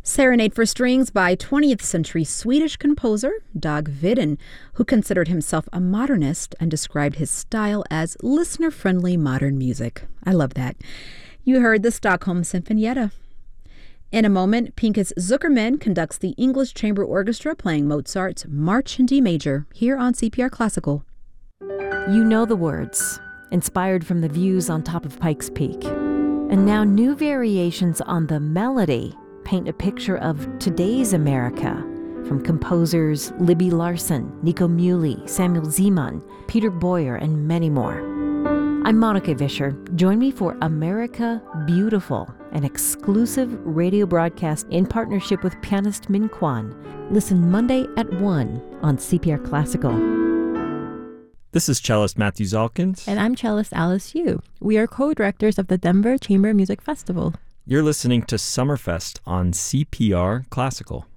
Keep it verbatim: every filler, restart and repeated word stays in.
Serenade for Strings by twentieth century Swedish composer Dag Widin, who considered himself a modernist and described his style as listener-friendly modern music. I love that. You heard the Stockholm Sinfonietta. In a moment, Pinchas Zuckerman conducts the English Chamber Orchestra playing Mozart's March in D Major here on C P R Classical. You know the words, inspired from the views on top of Pikes Peak. And now new variations on the melody paint a picture of today's America from composers Libby Larsen, Nico Muhly, Samuel Zeman, Peter Boyer, and many more. I'm Monica Vischer. Join me for America Beautiful, an exclusive radio broadcast in partnership with pianist Min Kwan. Listen Monday at one on C P R Classical. This is cellist Matthew Zalkins. And I'm cellist Alice Yu. We are co-directors of the Denver Chamber Music Festival. You're listening to Summerfest on C P R Classical.